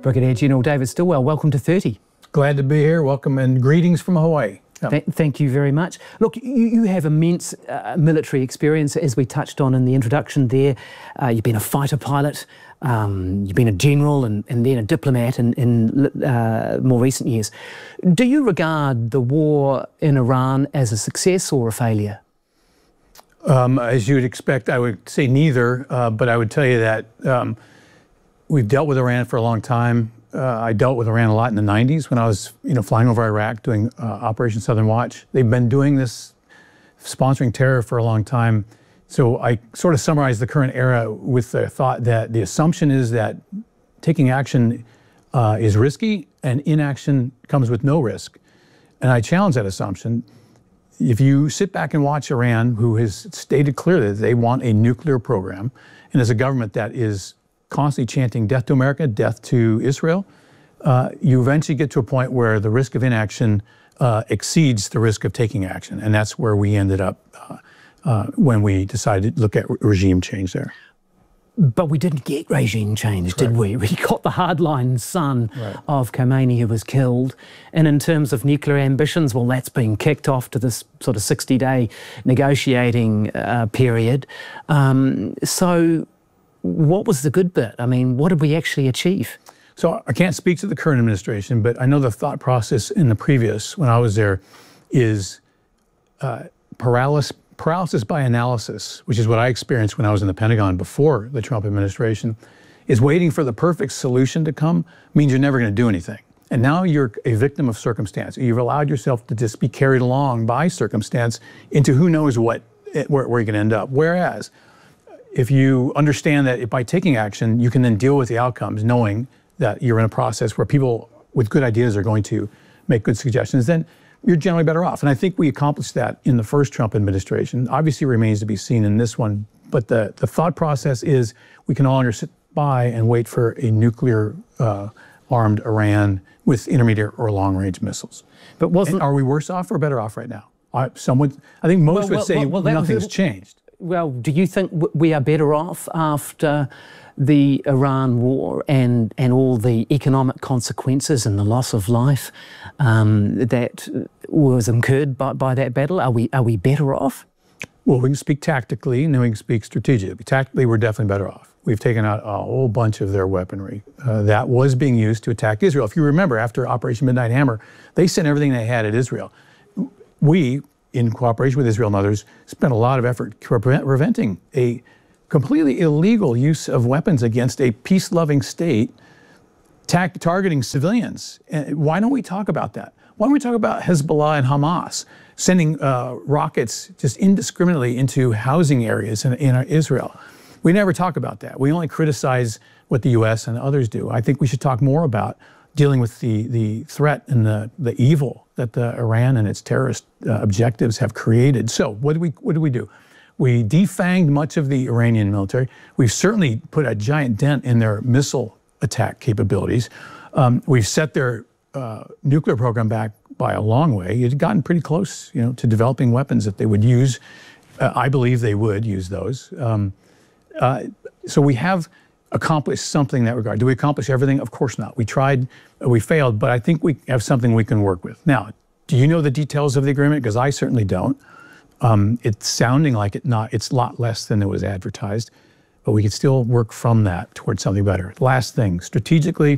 Brigadier General David Stilwell, welcome to 30. Glad to be here. Welcome and greetings from Hawaii. Thank you very much. Look, you have immense military experience, as we touched on in the introduction there. You've been a fighter pilot, you've been a general and then a diplomat in more recent years. Do you regard the war in Iran as a success or a failure? As you would expect, I would say neither, but I would tell you that we've dealt with Iran for a long time. I dealt with Iran a lot in the 90s when I was, flying over Iraq doing Operation Southern Watch. They've been doing this, sponsoring terror for a long time. So I sort of summarize the current era with the thought that the assumption is that taking action is risky and inaction comes with no risk. And I challenge that assumption. If you sit back and watch Iran, who has stated clearly that they want a nuclear program, and as a government that is constantly chanting death to America, death to Israel, you eventually get to a point where the risk of inaction exceeds the risk of taking action. And that's where we ended up when we decided to look at regime change there. But we didn't get regime change, did we? We got the hardline son of Khomeini who was killed. And in terms of nuclear ambitions, well, that's been kicked off to this sort of 60-day negotiating period. So what was the good bit? I mean, what did we actually achieve? So I can't speak to the current administration, but I know the thought process in the previous, when I was there, is paralysis by analysis, which is what I experienced when I was in the Pentagon before the Trump administration, is waiting for the perfect solution to come means you're never going to do anything. And now you're a victim of circumstance. You've allowed yourself to just be carried along by circumstance into who knows what, where you're going to end up. Whereas, if you understand that by taking action, you can then deal with the outcomes, knowing that you're in a process where people with good ideas are going to make good suggestions, then you're generally better off. And I think we accomplished that in the first Trump administration. Obviously remains to be seen in this one, but the thought process is we can no longer sit by and wait for a nuclear armed Iran with intermediate or long range missiles. But are we worse off or better off right now? I think most would say nothing's changed. Well, do you think we are better off after the Iran war and all the economic consequences and the loss of life that was incurred by that battle? Are we better off? Well, we can speak tactically and then we can speak strategically. Tactically, we're definitely better off. We've taken out a whole bunch of their weaponry that was being used to attack Israel. If you remember, after Operation Midnight Hammer, they sent everything they had at Israel. We, in cooperation with Israel and others, spent a lot of effort preventing a completely illegal use of weapons against a peace-loving state targeting civilians. And why don't we talk about that? Why don't we talk about Hezbollah and Hamas sending rockets just indiscriminately into housing areas in Israel? We never talk about that. We only criticize what the U.S. and others do. I think we should talk more about dealing with the threat and the evil that Iran and its terrorist objectives have created. So what do we do? We defanged much of the Iranian military. We've certainly put a giant dent in their missile attack capabilities. We've set their nuclear program back by a long way. It had gotten pretty close, to developing weapons that they would use. I believe they would use those. So we have accomplished something in that regard. Do we accomplish everything? Of course not. We tried, we failed, but I think we have something we can work with. Now, do you know the details of the agreement? Because I certainly don't. It's sounding like it's a lot less than it was advertised, but we could still work from that towards something better. Last thing, strategically,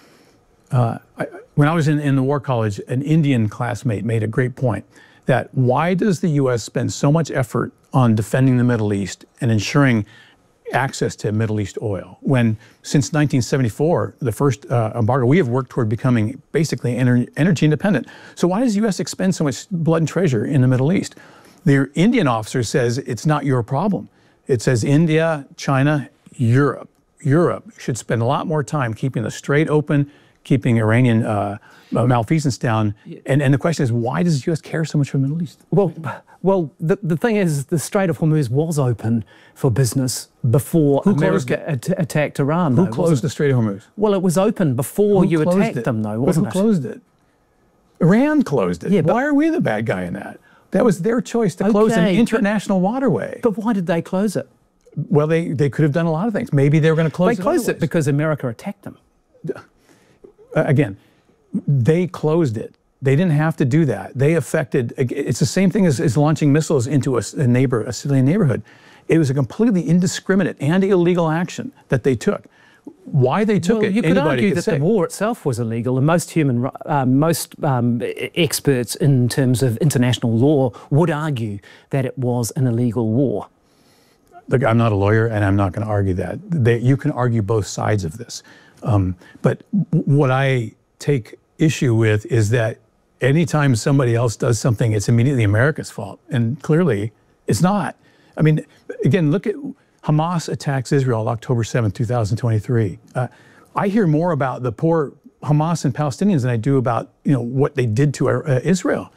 when I was in the War College, an Indian classmate made a great point that why does the U.S. spend so much effort on defending the Middle East and ensuring access to Middle East oil, when since 1974, the first embargo, we have worked toward becoming basically energy independent. So why does the U.S. expend so much blood and treasure in the Middle East? The Indian officer says it's not your problem. It says India, China, Europe. Europe should spend a lot more time keeping the Strait open, keeping Iranian malfeasance down. And the question is, why does the U.S. care so much for the Middle East? Well, the thing is, the Strait of Hormuz was open for business before America attacked Iran. Who closed the Strait of Hormuz? Well, it was open before you attacked them, though, wasn't it? Who closed it? Iran closed it. Yeah, why are we the bad guy in that? That was their choice to close an international waterway. But why did they close it? Well, they could have done a lot of things. Maybe they were going to close it. They closed it because America attacked them. again, they closed it. They didn't have to do that. They affected, it's the same thing as launching missiles into a civilian neighborhood. It was a completely indiscriminate and illegal action that they took. Why they took it, you could argue that the war itself was illegal, and most experts in terms of international law would argue that it was an illegal war. Look, I'm not a lawyer, and I'm not going to argue that. You can argue both sides of this. But what I take issue with is that anytime somebody else does something, it's immediately America's fault. And clearly, it's not. I mean, again, look at Hamas attacks Israel October 7th, 2023. I hear more about the poor Hamas and Palestinians than I do about what they did to Israel.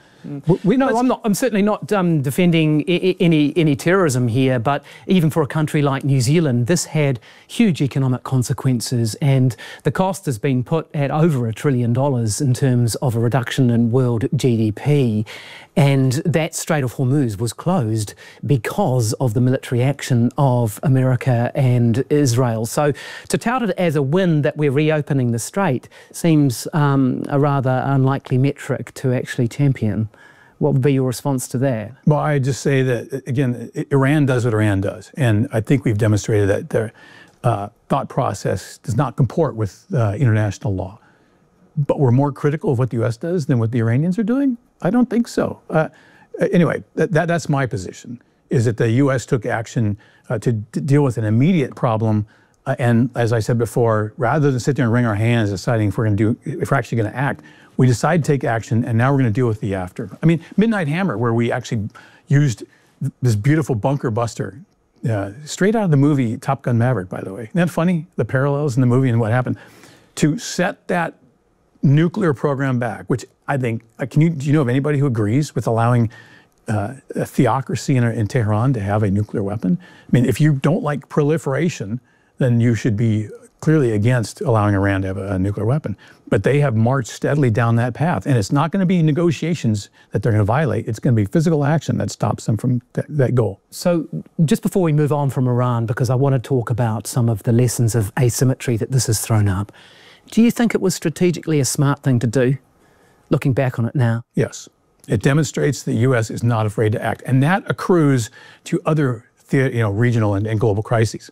I'm certainly not defending any terrorism here, but even for a country like New Zealand, this had huge economic consequences, and the cost has been put at over $1 trillion in terms of a reduction in world GDP. And that Strait of Hormuz was closed because of the military action of America and Israel. So to tout it as a win that we're reopening the strait seems a rather unlikely metric to actually champion. What would be your response to that? Well, I just say that, again, Iran does what Iran does. And I think we've demonstrated that their thought process does not comport with international law. But we're more critical of what the U.S. does than what the Iranians are doing? I don't think so. Anyway, that's my position, is that the U.S. took action to deal with an immediate problem. And as I said before, rather than sit there and wring our hands deciding if we're actually going to act, we decided to take action, and now we're going to deal with the after. I mean, Midnight Hammer, where we actually used this beautiful bunker buster, straight out of the movie Top Gun Maverick, by the way. Isn't that funny? The parallels in the movie and what happened. To set that nuclear program back, which I think, do you know of anybody who agrees with allowing a theocracy in Tehran to have a nuclear weapon? I mean, if you don't like proliferation, then you should be clearly against allowing Iran to have a nuclear weapon. But they have marched steadily down that path. And it's not going to be negotiations that they're going to violate. It's going to be physical action that stops them from that goal. So just before we move on from Iran, because I want to talk about some of the lessons of asymmetry that this has thrown up, do you think it was strategically a smart thing to do, looking back on it now? Yes. It demonstrates the U.S. is not afraid to act. And that accrues to other regional and global crises.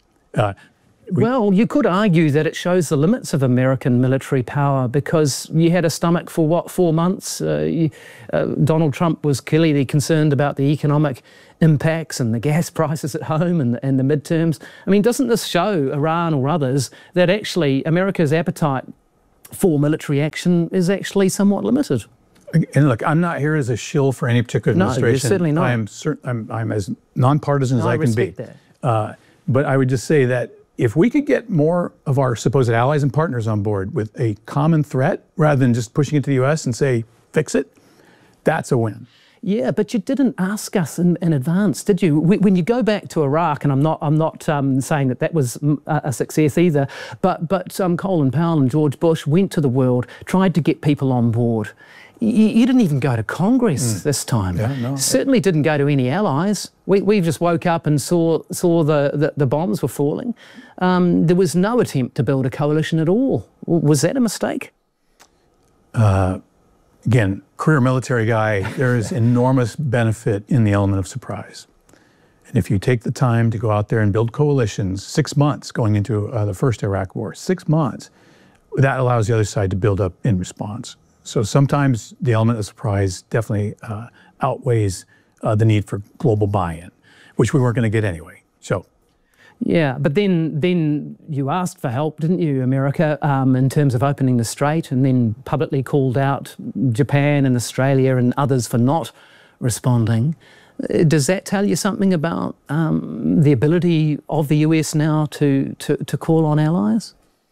Well, you could argue that it shows the limits of American military power, because you had a stomach for, what, 4 months? Donald Trump was clearly concerned about the economic impacts and the gas prices at home and the midterms. I mean, doesn't this show Iran or others that actually America's appetite for military action is actually somewhat limited? And look, I'm not here as a shill for any particular administration. No, you're certainly not. I'm as nonpartisan as I can be. I respect that. But I would just say that if we could get more of our supposed allies and partners on board with a common threat, rather than just pushing it to the U.S. and say, fix it, that's a win. Yeah, but you didn't ask us in advance, did you? When you go back to Iraq, and I'm not saying that was a success either, but Colin Powell and George Bush went to the world, tried to get people on board. You didn't even go to Congress this time. Yeah, no. Certainly didn't go to any allies. We just woke up and saw the bombs were falling. There was no attempt to build a coalition at all. Was that a mistake? Again, career military guy, there is enormous benefit in the element of surprise. And if you take the time to go out there and build coalitions, 6 months going into the first Iraq war, 6 months, that allows the other side to build up in response. So sometimes the element of surprise definitely outweighs the need for global buy-in, which we weren't going to get anyway. So, yeah, but then you asked for help, didn't you, America, in terms of opening the strait, and then publicly called out Japan and Australia and others for not responding. Does that tell you something about the ability of the US now to call on allies?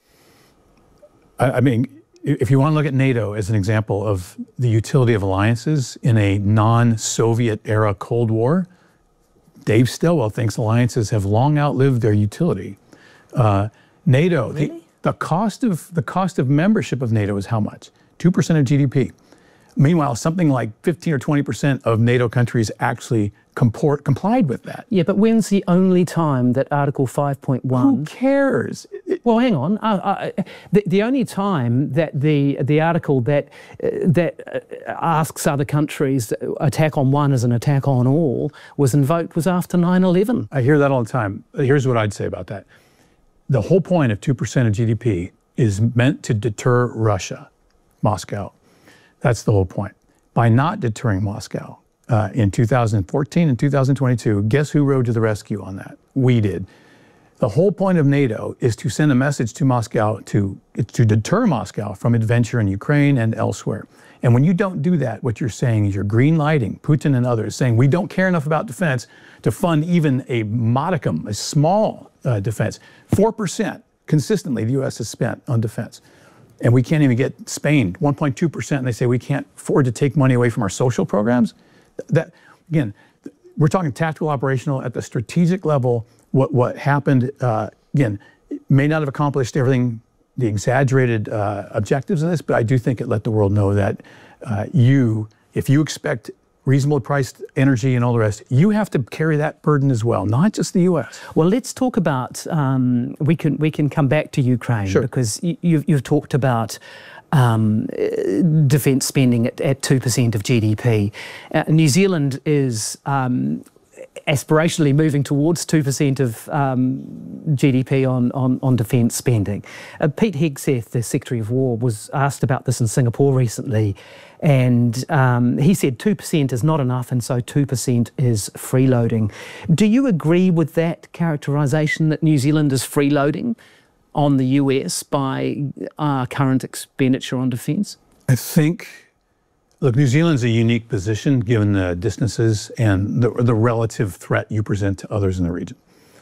I mean, if you want to look at NATO as an example of the utility of alliances in a non-Soviet era Cold War, Dave Stilwell thinks alliances have long outlived their utility. NATO, really? the cost of membership of NATO is how much? 2% of GDP. Meanwhile, something like 15 or 20% of NATO countries actually complied with that. Yeah, but when's the only time that Article 5.1... Who cares? Well, hang on. The only time that the article that asks other countries attack on one is an attack on all was invoked was after 9/11. I hear that all the time. Here's what I'd say about that. The whole point of 2% of GDP is meant to deter Russia, Moscow. That's the whole point. By not deterring Moscow in 2014 and 2022, guess who rode to the rescue on that? We did. The whole point of NATO is to send a message to Moscow to deter Moscow from adventure in Ukraine and elsewhere. And when you don't do that, what you're saying is you're green lighting Putin and others, saying we don't care enough about defense to fund even a modicum, a small defense. 4% consistently the U.S. has spent on defense. And we can't even get Spain, 1.2%, and they say we can't afford to take money away from our social programs. That, again, we're talking tactical, operational, at the strategic level. What happened, again, may not have accomplished everything, the exaggerated objectives of this, but I do think it let the world know that if you expect reasonably priced energy and all the rest, you have to carry that burden as well, not just the U.S. Well, let's talk about, we can come back to Ukraine, sure, because you've talked about defence spending at 2% of GDP. New Zealand is aspirationally moving towards 2% of GDP on defence spending. Pete Hegseth, the Secretary of War, was asked about this in Singapore recently, and he said 2% is not enough, and so 2% is freeloading. Do you agree with that characterisation that New Zealand is freeloading on the US by our current expenditure on defence? I think, look, New Zealand's a unique position given the distances and the relative threat you present to others in the region.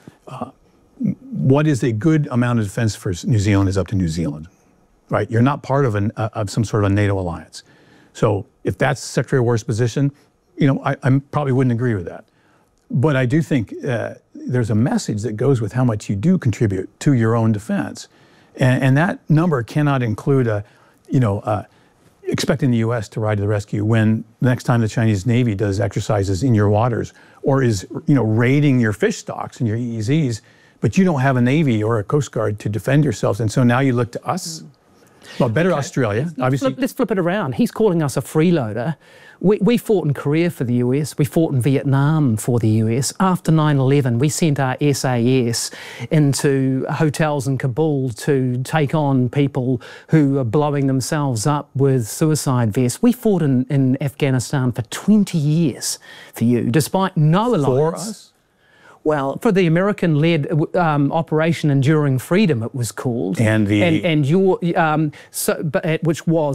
What is a good amount of defense for New Zealand is up to New Zealand, right? You're not part of some sort of a NATO alliance. So if that's Secretary of War's position, I probably wouldn't agree with that. But I do think there's a message that goes with how much you do contribute to your own defense. And that number cannot include expecting the U.S. to ride to the rescue when the next time the Chinese Navy does exercises in your waters or is, raiding your fish stocks and your EEZs, but you don't have a Navy or a Coast Guard to defend yourselves. And so now you look to us. Well, better Australia, obviously. Let's flip it around. He's calling us a freeloader. We fought in Korea for the US. We fought in Vietnam for the US. After 9/11, we sent our SAS into hotels in Kabul to take on people who are blowing themselves up with suicide vests. We fought in Afghanistan for 20 years for you, despite no alliance. For us? Well, for the American-led Operation Enduring Freedom, it was called, and your which was